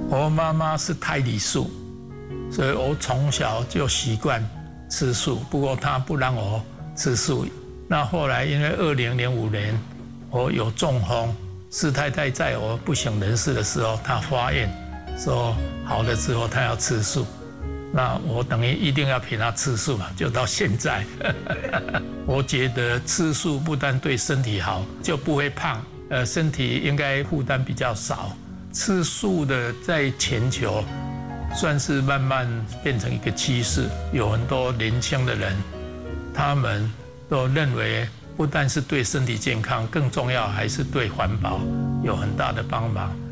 我妈妈是胎里素，所以我从小就习惯吃素。不过她不让我吃素。那后来因为2005年我有中风，师太太在我不省人事的时候，她发愿说好了之后她要吃素。那我等于一定要陪她吃素嘛，就到现在。我觉得吃素不但对身体好，就不会胖，身体应该负担比较少。吃素的在全球算是慢慢变成一个趋势，有很多年轻的人，他们都认为不但是对身体健康，更重要还是对环保有很大的帮忙。